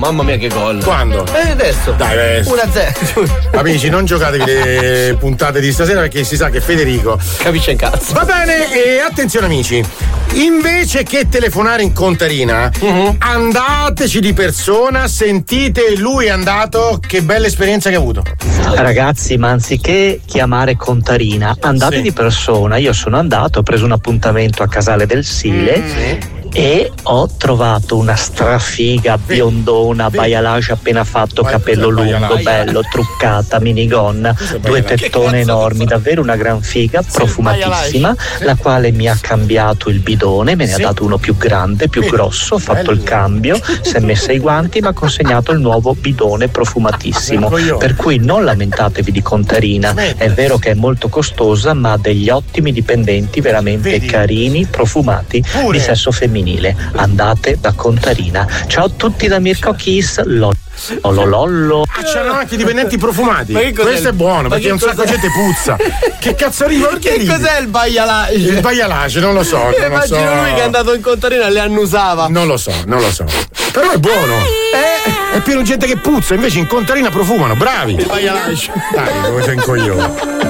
Mamma mia che gol. Quando? Adesso. Dai, adesso. 1-0. Amici, non giocatevi le puntate di stasera perché si sa che Federico capisce in cazzo. Va bene, e attenzione amici, invece che telefonare in contarina, andateci di persona, sentite lui è andato, che bella esperienza che ha avuto. Ragazzi, ma anziché chiamare contarina, andate di persona. Io sono andato, ho preso un appuntamento a Casale del Sile e ho trovato una strafiga biondona, baialage appena fatto, capello lungo, bello, truccata, minigonna, due tettone enormi, davvero una gran figa, profumatissima, la quale mi ha cambiato il bidone, me ne ha dato uno più grande, più grosso, ho fatto il cambio, si è messa i guanti e mi ha consegnato il nuovo bidone profumatissimo, per cui non lamentatevi di contarina, è vero che è molto costosa ma ha degli ottimi dipendenti veramente carini, profumati, di sesso femminile. Andate da contarina. Ciao a tutti da Mirko Kiss. Lollo. C'erano anche i dipendenti profumati. Questo è buono perché un sacco di gente puzza. Che cazzo arriva? Che cos'è il baialage? Il baialage, non lo so. Immagino lui che è andato in contarina e le annusava. Non lo so. Però è buono. È pieno di gente che puzza, invece in contarina profumano. Bravi. Il baialage. Dai, come sei un coglione.